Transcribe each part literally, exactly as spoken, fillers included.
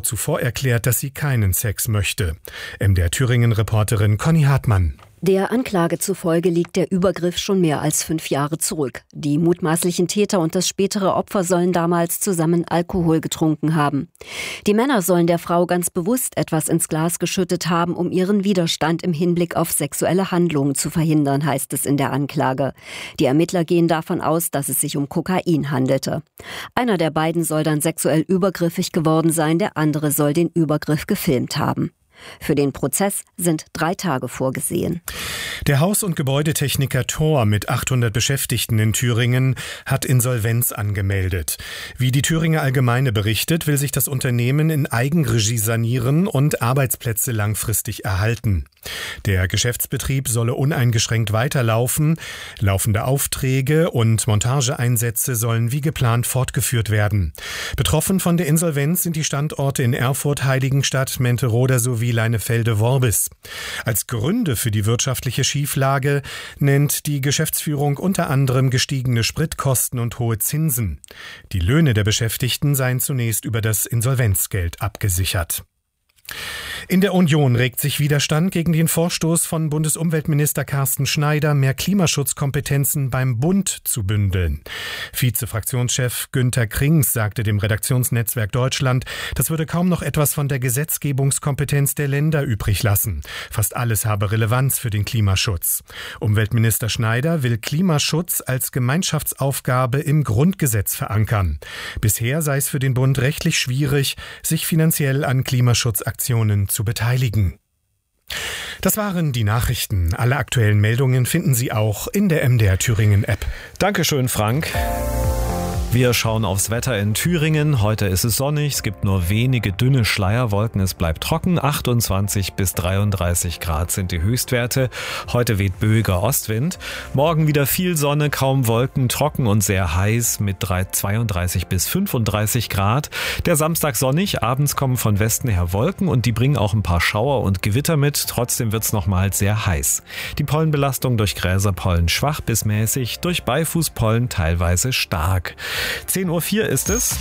zuvor erklärt, dass sie keinen Sex möchte. M D R Thüringen-Reporterin Conny Hartmann. Der Anklage zufolge liegt der Übergriff schon mehr als fünf Jahre zurück. Die mutmaßlichen Täter und das spätere Opfer sollen damals zusammen Alkohol getrunken haben. Die Männer sollen der Frau ganz bewusst etwas ins Glas geschüttet haben, um ihren Widerstand im Hinblick auf sexuelle Handlungen zu verhindern, heißt es in der Anklage. Die Ermittler gehen davon aus, dass es sich um Kokain handelte. Einer der beiden soll dann sexuell übergriffig geworden sein, der andere soll den Übergriff gefilmt haben. Für den Prozess sind drei Tage vorgesehen. Der Haus- und Gebäudetechniker Thor mit achthundert Beschäftigten in Thüringen hat Insolvenz angemeldet. Wie die Thüringer Allgemeine berichtet, will sich das Unternehmen in Eigenregie sanieren und Arbeitsplätze langfristig erhalten. Der Geschäftsbetrieb solle uneingeschränkt weiterlaufen. Laufende Aufträge und Montageeinsätze sollen wie geplant fortgeführt werden. Betroffen von der Insolvenz sind die Standorte in Erfurt, Heiligenstadt, Menteroda sowie Leinefelde-Worbis. Als Gründe für die wirtschaftliche Schieflage nennt die Geschäftsführung unter anderem gestiegene Spritkosten und hohe Zinsen. Die Löhne der Beschäftigten seien zunächst über das Insolvenzgeld abgesichert. In der Union regt sich Widerstand gegen den Vorstoß von Bundesumweltminister Carsten Schneider, mehr Klimaschutzkompetenzen beim Bund zu bündeln. Vizefraktionschef Günther Krings sagte dem Redaktionsnetzwerk Deutschland, das würde kaum noch etwas von der Gesetzgebungskompetenz der Länder übrig lassen. Fast alles habe Relevanz für den Klimaschutz. Umweltminister Schneider will Klimaschutz als Gemeinschaftsaufgabe im Grundgesetz verankern. Bisher sei es für den Bund rechtlich schwierig, sich finanziell an Klimaschutzaktionen zu beteiligen. Das waren die Nachrichten. Alle aktuellen Meldungen finden Sie auch in der M D R Thüringen App. Dankeschön, Frank. Wir schauen aufs Wetter in Thüringen. Heute ist es sonnig, es gibt nur wenige dünne Schleierwolken, es bleibt trocken. achtundzwanzig bis dreiunddreißig Grad sind die Höchstwerte. Heute weht böiger Ostwind. Morgen wieder viel Sonne, kaum Wolken, trocken und sehr heiß mit zweiunddreißig bis fünfunddreißig Grad. Der Samstag sonnig, abends kommen von Westen her Wolken und die bringen auch ein paar Schauer und Gewitter mit. Trotzdem wird es nochmal sehr heiß. Die Pollenbelastung durch Gräserpollen schwach bis mäßig, durch Beifußpollen teilweise stark. zehn Uhr vier ist es.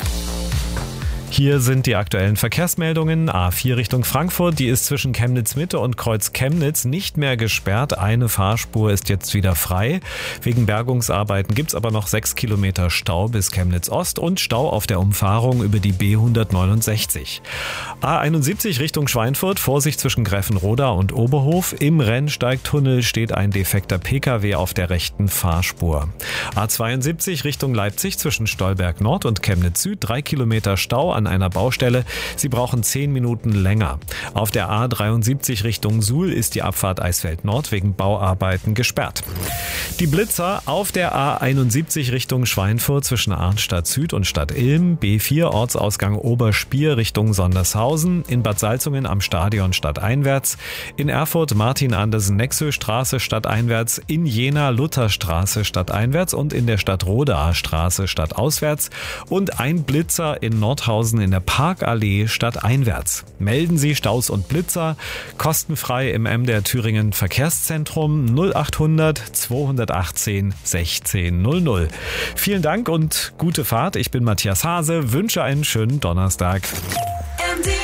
Hier sind die aktuellen Verkehrsmeldungen. A vier Richtung Frankfurt, die ist zwischen Chemnitz-Mitte und Kreuz Chemnitz nicht mehr gesperrt. Eine Fahrspur ist jetzt wieder frei. Wegen Bergungsarbeiten gibt es aber noch sechs Kilometer Stau bis Chemnitz-Ost und Stau auf der Umfahrung über die B hundertneunundsechzig. A einundsiebzig Richtung Schweinfurt, Vorsicht zwischen Greffenroda und Oberhof. Im Rennsteigtunnel steht ein defekter Pkw auf der rechten Fahrspur. A zweiundsiebzig Richtung Leipzig zwischen Stolberg Nord und Chemnitz Süd, drei Kilometer Stau an einer Baustelle. Sie brauchen zehn Minuten länger. Auf der A dreiundsiebzig Richtung Suhl ist die Abfahrt Eisfeld Nord wegen Bauarbeiten gesperrt. Die Blitzer auf der A einundsiebzig Richtung Schweinfurt zwischen Arnstadt Süd und Stadt Ilm, B vier Ortsausgang Oberspier Richtung Sondershausen, in Bad Salzungen am Stadion stadteinwärts, in Erfurt Martin-Andersen-Nexö-Straße stadteinwärts, in Jena Lutherstraße stadteinwärts und in der Stadt Rodear Straße stadtauswärts und ein Blitzer in Nordhausen in der Parkallee stadteinwärts. Melden Sie Staus und Blitzer kostenfrei im M D R Thüringen Verkehrszentrum null achthundert zweihundertachtzehn sechzehn null null. Vielen Dank und gute Fahrt. Ich bin Matthias Hase, wünsche einen schönen Donnerstag. M D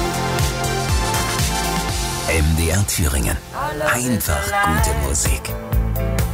R Thüringen. Einfach gute Musik.